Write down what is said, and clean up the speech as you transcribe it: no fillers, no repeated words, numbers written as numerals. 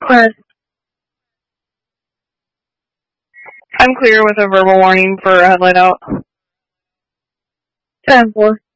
Alright. I'm clear with a verbal warning for a headlight out. 10-4.